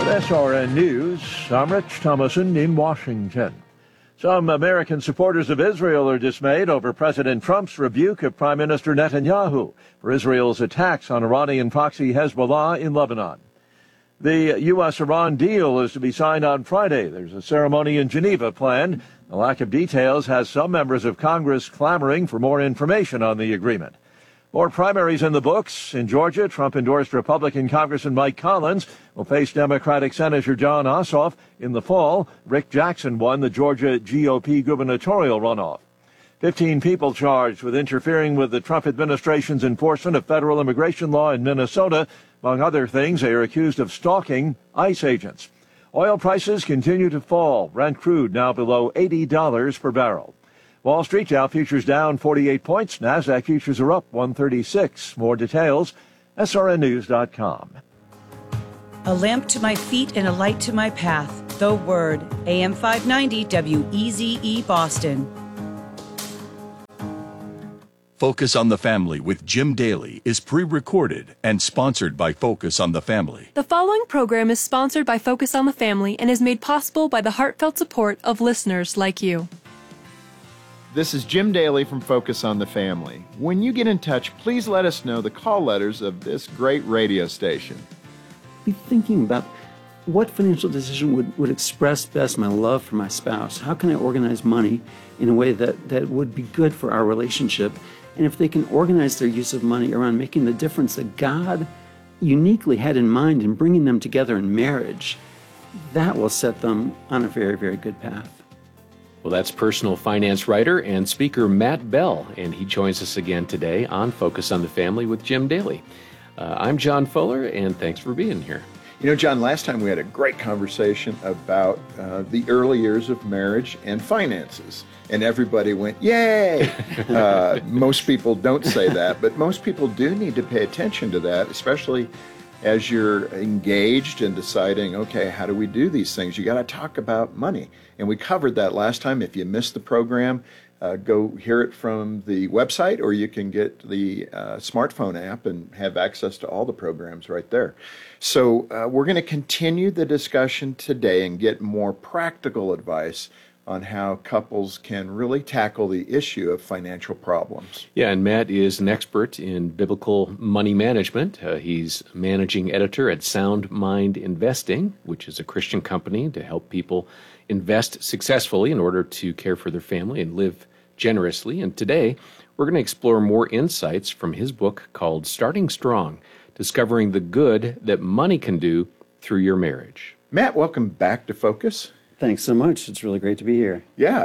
SRN News, I'm Rich Thomason in Washington. Some American supporters of Israel are dismayed over President Trump's rebuke of Prime Minister Netanyahu for Israel's attacks on Iranian proxy Hezbollah in Lebanon. The U.S.-Iran deal is to be signed on Friday. There's a ceremony in Geneva planned. The lack of details has some members of Congress clamoring for more information on the agreement. More primaries in the books. In Georgia, Trump-endorsed Republican Congressman Mike Collins will face Democratic Senator Jon Ossoff. In the fall, Rick Jackson won the Georgia GOP gubernatorial runoff. 15 people charged with interfering with the Trump administration's enforcement of federal immigration law in Minnesota. Among other things, they are accused of stalking ICE agents. Oil prices continue to fall. Brent crude now below $80 per barrel. Wall Street Dow futures down 48 points. NASDAQ futures are up 136. More details, srnnews.com. A lamp to my feet and a light to my path. The Word. AM 590 WEZE Boston. Focus on the Family with Jim Daly is pre-recorded and sponsored by Focus on the Family. The following program is sponsored by Focus on the Family and is made possible by the heartfelt support of listeners like you. This is Jim Daly from Focus on the Family. When you get in touch, please let us know the call letters of this great radio station. Be thinking about what financial decision would express best my love for my spouse. How can I organize money in a way that would be good for our relationship? And if they can organize their use of money around making the difference that God uniquely had in mind in bringing them together in marriage, that will set them on a very, very good path. Well, that's personal finance writer and speaker Matt Bell, and he joins us again today on Focus on the Family with Jim Daly. I'm John Fuller, and thanks for being here. You know, John, last time we had a great conversation about the early years of marriage and finances, and everybody went, yay! Most people don't say that, but most people do need to pay attention to that, especially as you're engaged in deciding, okay, how do we do these things? You got to talk about money. And we covered that last time. If you missed the program, go hear it from the website, or you can get the smartphone app and have access to all the programs right there. So we're going to continue the discussion today and get more practical advice on how couples can really tackle the issue of financial problems. Yeah, and Matt is an expert in biblical money management. He's managing editor at Sound Mind Investing, which is a Christian company to help people invest successfully in order to care for their family and live generously. And today, we're going to explore more insights from his book called Starting Strong, Discovering the Good That Money Can Do Through Your Marriage. Matt, welcome back to Focus. Thanks so much. It's really great to be here. Yeah,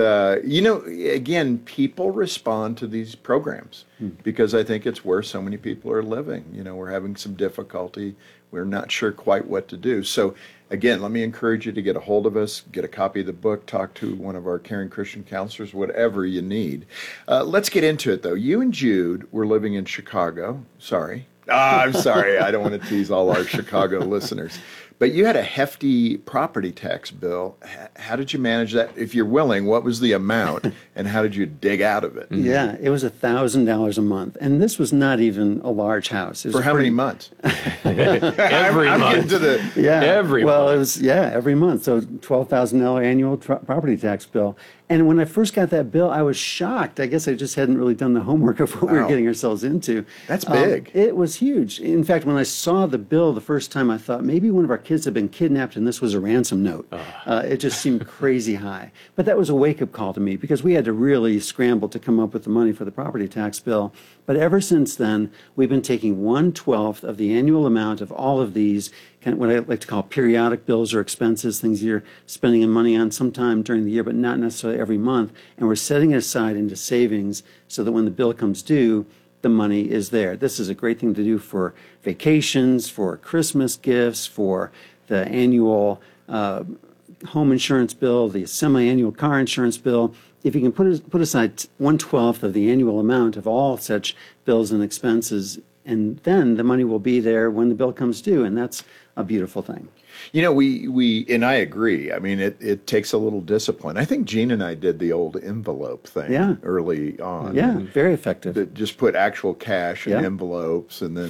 again, people respond to these programs because I think it's where so many people are living. You know, we're having some difficulty. We're not sure quite what to do. So, again, let me encourage you to get a hold of us, get a copy of the book, talk to one of our caring Christian counselors, whatever you need. Let's get into it, though. You and Jude were living in Chicago. Sorry. I'm sorry. I don't want to tease all our Chicago listeners. But you had a hefty property tax bill. How did you manage that? If you're willing, what was the amount, and how did you dig out of it? Yeah, it was $1,000 a month, and this was not even a large house. For how many months? Every month. Every month. It was every month. So $12,000 annual property tax bill. And when I first got that bill, I was shocked. I guess I just hadn't really done the homework of what we were getting ourselves into. That's big. It was huge. In fact, when I saw the bill the first time, I thought maybe one of our kids had been kidnapped and this was a ransom note. It just seemed crazy high. But that was a wake-up call to me because we had to really scramble to come up with the money for the property tax bill. But ever since then, we've been taking 1/12 of the annual amount of all of these, kind of what I like to call periodic bills or expenses, things you're spending money on sometime during the year, but not necessarily every month. And we're setting it aside into savings so that when the bill comes due, the money is there. This is a great thing to do for vacations, for Christmas gifts, for the annual home insurance bill, the semi-annual car insurance bill. If you can put aside 1/12 of the annual amount of all such bills and expenses, and then the money will be there when the bill comes due, and that's a beautiful thing. You know, we and I agree. I mean, it takes a little discipline. I think Gene and I did the old envelope thing early on. Yeah, very effective. Just put actual cash in envelopes, and then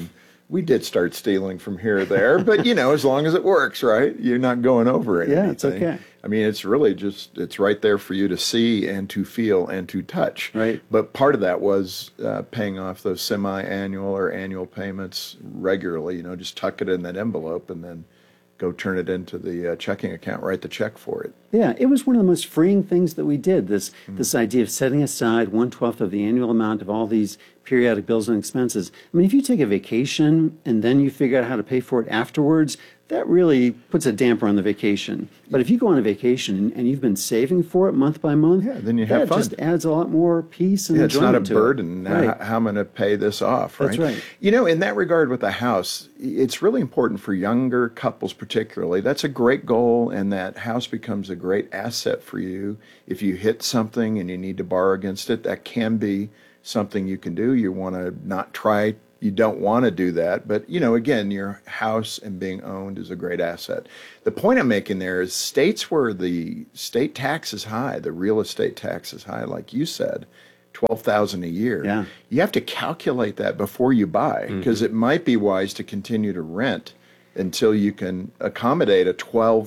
We did start stealing from here or there, but as long as it works, right? You're not going over anything. Yeah, it's okay. I mean, it's really just, it's right there for you to see and to feel and to touch. Right. But part of that was paying off those semi-annual or annual payments regularly, just tuck it in that envelope and then go turn it into the checking account, write the check for it. Yeah, it was one of the most freeing things that we did, this idea of setting aside 1/12 of the annual amount of all these periodic bills and expenses. I mean, if you take a vacation and then you figure out how to pay for it afterwards, that really puts a damper on the vacation. But if you go on a vacation and you've been saving for it month by month, then you have that fun. just adds a lot more peace and it's not a enjoyment to burden. it. Right. How I'm going to pay this off, right? That's right. In that regard with a house, it's really important for younger couples particularly. That's a great goal, and that house becomes a great asset for you. If you hit something and you need to borrow against it, that can be something you can do. You want to not try. You don't want to do that. But, again, your house and being owned is a great asset. The point I'm making there is states where the state tax is high, the real estate tax is high, like you said, $12,000 a year. Yeah. You have to calculate that before you buy, because it might be wise to continue to rent until you can accommodate a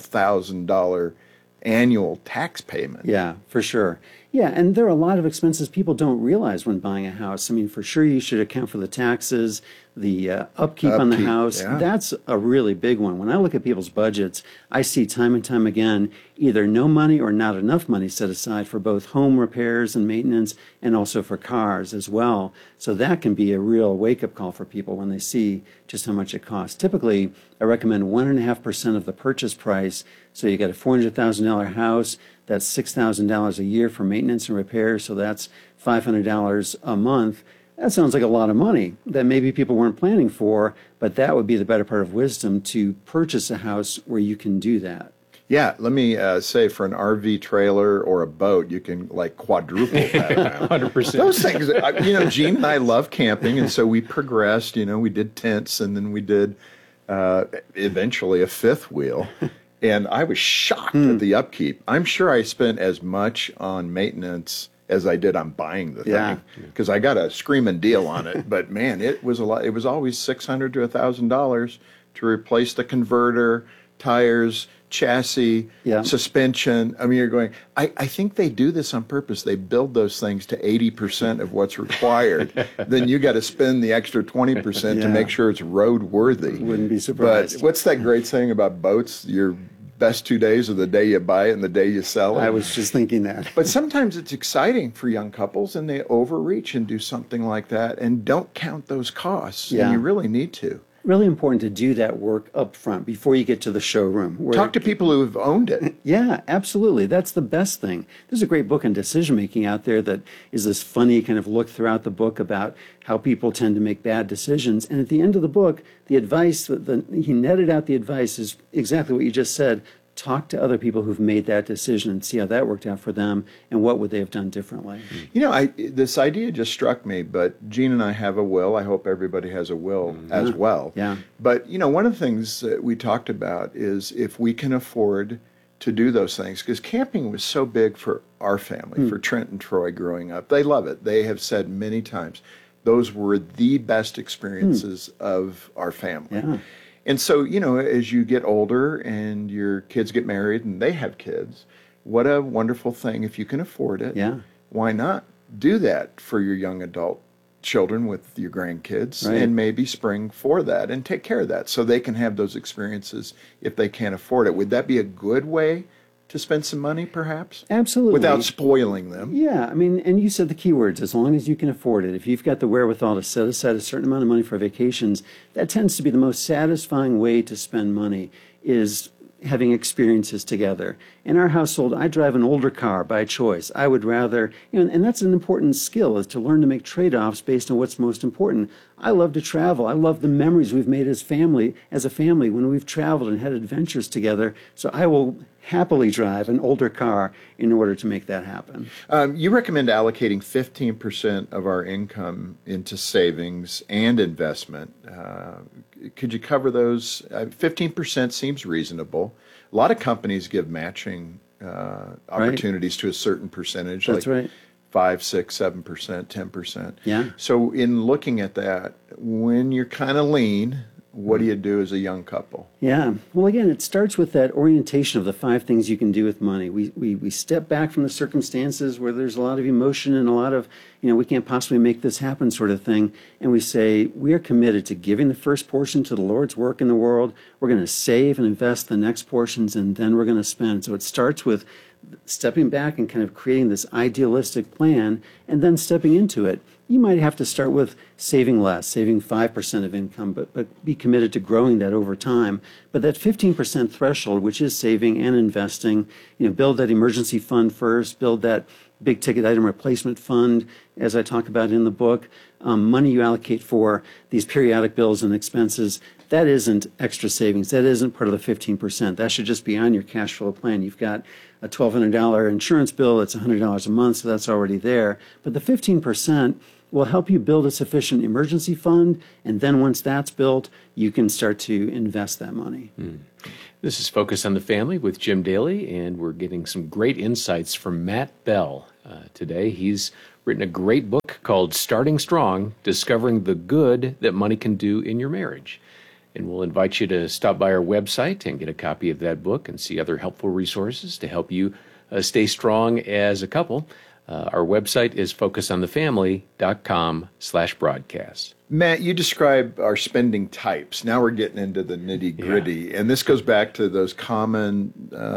$12,000 annual tax payment. Yeah, for sure. Yeah, and there are a lot of expenses people don't realize when buying a house. I mean, for sure you should account for the taxes, the upkeep on the house. yeah. That's a really big one. When I look at people's budgets, I see time and time again either no money or not enough money set aside for both home repairs and maintenance and also for cars as well. So that can be a real wake-up call for people when they see just how much it costs. Typically, I recommend 1.5% of the purchase price. So you got a $400,000 house, that's $6,000 a year for maintenance and repairs, so that's $500 a month. That sounds like a lot of money that maybe people weren't planning for, but that would be the better part of wisdom, to purchase a house where you can do that. Yeah, let me say, for an RV trailer or a boat, you can quadruple that amount. 100%. Those things, Gene and I love camping, and so we progressed. We did tents, and then we did eventually a fifth wheel. And I was shocked at the upkeep. I'm sure I spent as much on maintenance as I did on buying the thing, because I got a screaming deal on it. But man, it was a lot. It was always $600 to $1,000 to replace the converter, tires, chassis, suspension. I mean, you're going, I think they do this on purpose. They build those things to 80% of what's required. Then you got to spend the extra 20% to make sure it's roadworthy. Wouldn't be surprised. But what's that great saying about boats? Your best 2 days are the day you buy it and the day you sell it. I was just thinking that. But sometimes it's exciting for young couples, and they overreach and do something like that and don't count those costs. Yeah. And you really need to. Really important to do that work up front before you get to the showroom. Talk to people who have owned it. Yeah, absolutely. That's the best thing. There's a great book on decision making out there that is this funny kind of look throughout the book about how people tend to make bad decisions. And at the end of the book, the advice, he netted out the advice is exactly what you just said. Talk to other people who've made that decision and see how that worked out for them and what would they have done differently. This idea just struck me, but Gene and I have a will. I hope everybody has a will as well. Yeah. But, one of the things that we talked about is if we can afford to do those things, because camping was so big for our family, for Trent and Troy growing up. They love it. They have said many times, those were the best experiences of our family. Yeah. And so, as you get older and your kids get married and they have kids, what a wonderful thing if you can afford it. Yeah. Why not do that for your young adult children with your grandkids, Right. and maybe spring for that and take care of that so they can have those experiences if they can't afford it. Would that be a good way to spend some money, perhaps? Absolutely. Without spoiling them. Yeah, I mean, and you said the key words, as long as you can afford it. If you've got the wherewithal to set aside a certain amount of money for vacations, that tends to be the most satisfying way to spend money, is having experiences together. In our household, I drive an older car by choice. I would rather, and that's an important skill, is to learn to make trade-offs based on what's most important. I love to travel. I love the memories we've made as a family when we've traveled and had adventures together. So I will happily drive an older car in order to make that happen. You recommend allocating 15% of our income into savings and investment. Could you cover those? 15% seems reasonable. A lot of companies give matching opportunities to a certain percentage. That's right. 5, 6, 7%, 10%. Yeah. So in looking at that, when you're kind of lean, what do you do as a young couple? Yeah. Well, again, it starts with that orientation of the 5 things you can do with money. We step back from the circumstances where there's a lot of emotion and a lot of, we can't possibly make this happen sort of thing. And we say, we are committed to giving the first portion to the Lord's work in the world. We're going to save and invest the next portions, and then we're going to spend. So it starts with stepping back and kind of creating this idealistic plan and then stepping into it. You might have to start with saving less, saving 5% of income, but be committed to growing that over time. But that 15% threshold, which is saving and investing, build that emergency fund first, build that big ticket item replacement fund, as I talk about in the book, money you allocate for these periodic bills and expenses. That isn't extra savings. That isn't part of the 15%. That should just be on your cash flow plan. You've got a $1,200 insurance bill. It's $100 a month, so that's already there. But the 15% will help you build a sufficient emergency fund, and then once that's built, you can start to invest that money. This is Focus on the Family with Jim Daly, and we're getting some great insights from Matt Bell today. He's written a great book called Starting Strong, Discovering the Good That Money Can Do in Your Marriage. And we'll invite you to stop by our website and get a copy of that book and see other helpful resources to help you stay strong as a couple. Our website is focusonthefamily.com/broadcast. Matt, you describe our spending types. Now we're getting into the nitty-gritty. Yeah. And this goes back to those common,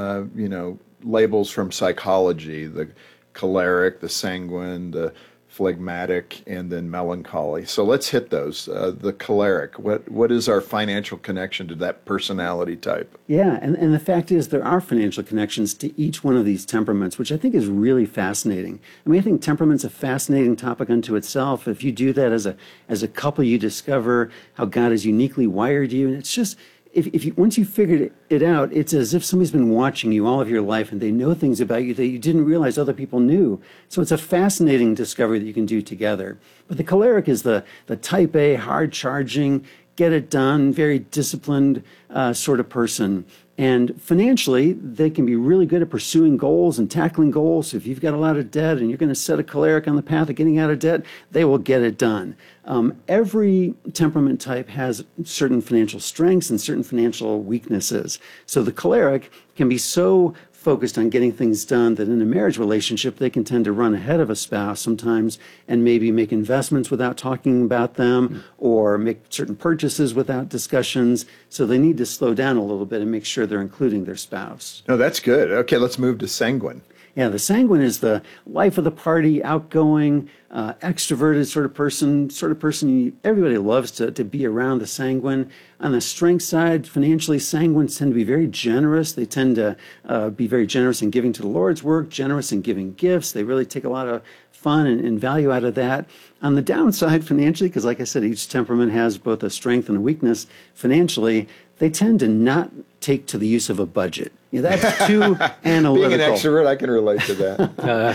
labels from psychology, the choleric, the sanguine, the phlegmatic, and then melancholy. So let's hit those. The choleric, what is our financial connection to that personality type? Yeah, and the fact is there are financial connections to each one of these temperaments, which I think is really fascinating. I mean, I think temperament's a fascinating topic unto itself. If you do that as a couple, you discover how God has uniquely wired you, and it's just, if you, once you figured it out, it's as if somebody's been watching you all of your life and they know things about you that you didn't realize other people knew. So it's a fascinating discovery that you can do together. But the choleric is the type A, hard-charging, get it done, very disciplined sort of person. And financially, they can be really good at pursuing goals and tackling goals. So if you've got a lot of debt and you're going to set a choleric on the path of getting out of debt, they will get it done. Every temperament type has certain financial strengths and certain financial weaknesses. So the choleric can be so focused on getting things done that in a marriage relationship, they can tend to run ahead of a spouse sometimes and maybe make investments without talking about them or make certain purchases without discussions. So they need to slow down a little bit and make sure they're including their spouse. No, that's good. Okay, let's move to sanguine. Yeah, the sanguine is the life of the party, outgoing, extroverted sort of person everybody loves to be around the sanguine. On the strength side, financially, sanguines tend to be very generous. They tend to be very generous in giving to the Lord's work, generous in giving gifts. They really take a lot of fun and value out of that. On the downside, financially, because like I said, each temperament has both a strength and a weakness, financially, they tend to not take to the use of a budget. That's too analytical. Being an extrovert, I can relate to that.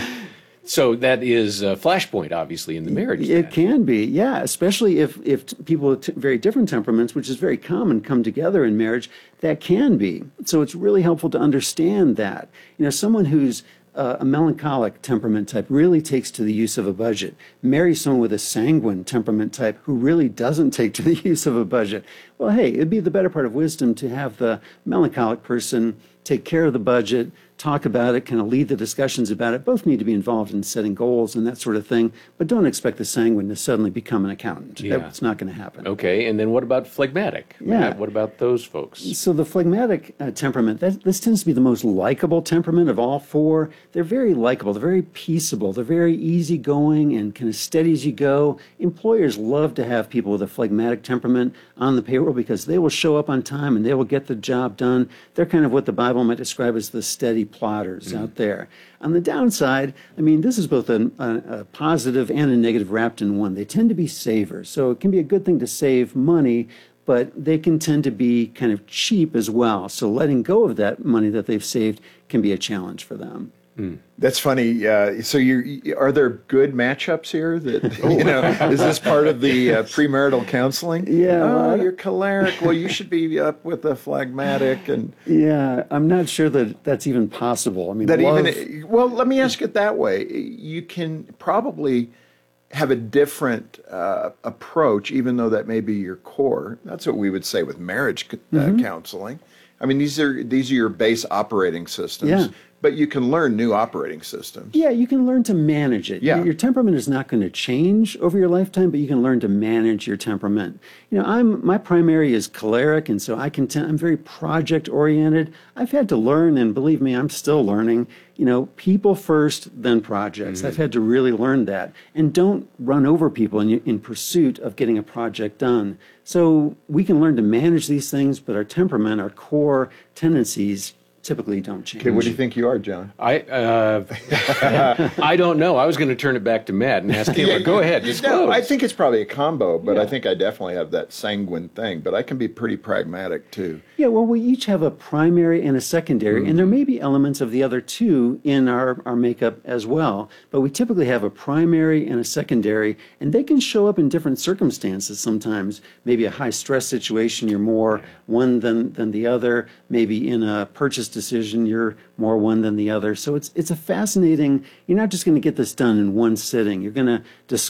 So that is a flashpoint, obviously, in the marriage. It can be, yeah, especially if people with very different temperaments, which is very common, come together in marriage, that can be. So it's really helpful to understand that. Someone who's a melancholic temperament type really takes to the use of a budget. Marry someone with a sanguine temperament type who really doesn't take to the use of a budget. Well, hey, it'd be the better part of wisdom to have the melancholic person take care of the budget, talk about it, kind of lead the discussions about it. Both need to be involved in setting goals and that sort of thing, but don't expect the sanguine to suddenly become an accountant. Yeah. That's not going to happen. Okay, and then what about phlegmatic? Yeah. What about those folks? So the phlegmatic temperament, this tends to be the most likable temperament of all four. They're very likable. They're very peaceable. They're very easygoing and kind of steady as you go. Employers love to have people with a phlegmatic temperament on the payroll because they will show up on time and they will get the job done. They're kind of what the Bible might describe as the steady plotters out there. On the downside, I mean, this is both a positive and a negative wrapped in one. They tend to be savers. So it can be a good thing to save money, but they can tend to be kind of cheap as well. So letting go of that money that they've saved can be a challenge for them. That's funny. So are there good matchups here? That is this part of the premarital counseling? Yeah. Oh, you're choleric. Well, you should be up with a phlegmatic, and Yeah, I'm not sure that that's even possible. I mean, well, let me ask it that way. You can probably have a different approach, even though that may be your core. That's what we would say with marriage counseling. I mean, these are your base operating systems. Yeah. But you can learn new operating systems. Yeah, you can learn to manage it. Yeah. Your temperament is not going to change over your lifetime, but you can learn to manage your temperament. My primary is choleric, and so I'm very project oriented. I've had to learn, and believe me, I'm still learning, people first, then projects. I've had to really learn that. And don't run over people in pursuit of getting a project done. So we can learn to manage these things, but our temperament, our core tendencies, typically don't change. Okay, what do you think you are, John? I don't know. I was going to turn it back to Matt and ask him. But go ahead, disclose. No, I think it's probably a combo, but I think I definitely have that sanguine thing. But I can be pretty pragmatic too. Yeah, well, we each have a primary and a secondary, and there may be elements of the other two in our makeup as well. But we typically have a primary and a secondary, and they can show up in different circumstances sometimes. Maybe a high stress situation, you're more one than the other. Maybe in a purchase decision, you're more one than the other. So it's a fascinating, you're not just going to get this done in one sitting. You're going to